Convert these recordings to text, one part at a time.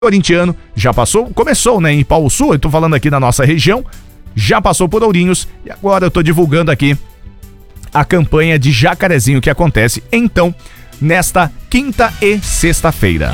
Corintiano, já passou, começou, né, em Pau Sul, eu tô falando aqui da nossa região, já passou por Ourinhos e agora eu tô divulgando aqui a campanha de Jacarezinho que acontece, então, nesta quinta e sexta-feira.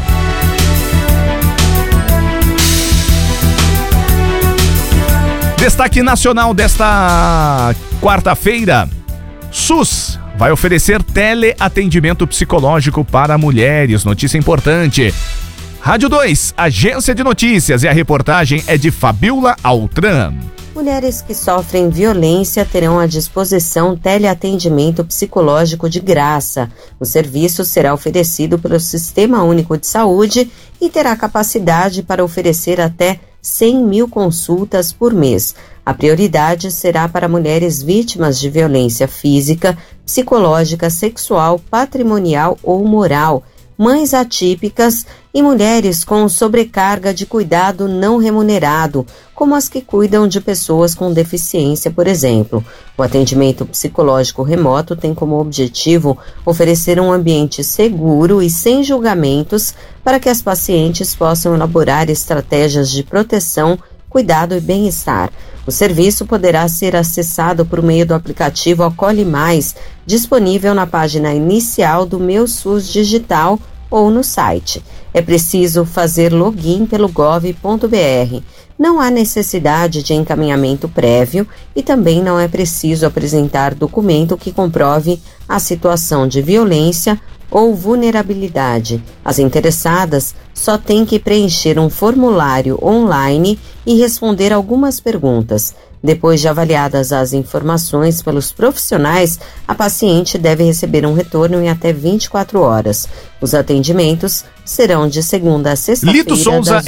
Destaque nacional desta quarta-feira, SUS vai oferecer teleatendimento psicológico para mulheres, notícia importante. Rádio 2, Agência de Notícias, e a reportagem é de Fabiola Altran. Mulheres que sofrem violência terão à disposição teleatendimento psicológico de graça. O serviço será oferecido pelo Sistema Único de Saúde e terá capacidade para oferecer até 100 mil consultas por mês. A prioridade será para mulheres vítimas de violência física, psicológica, sexual, patrimonial ou moral, mães atípicas e mulheres com sobrecarga de cuidado não remunerado, como as que cuidam de pessoas com deficiência, por exemplo. O atendimento psicológico remoto tem como objetivo oferecer um ambiente seguro e sem julgamentos para que as pacientes possam elaborar estratégias de proteção, cuidado e bem-estar. O serviço poderá ser acessado por meio do aplicativo Acolhe Mais, disponível na página inicial do Meu SUS Digital ou no site. É preciso fazer login pelo gov.br. Não há necessidade de encaminhamento prévio e também não é preciso apresentar documento que comprove a situação de violência ou vulnerabilidade. As interessadas só têm que preencher um formulário online e responder algumas perguntas. Depois de avaliadas as informações pelos profissionais, a paciente deve receber um retorno em até 24 horas. Os atendimentos serão de segunda a sexta-feira, Lito Souza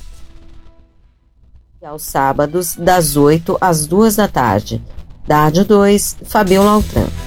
e aos sábados, das 8 às 2 da tarde. Da Rádio 2, Fabiola Altran.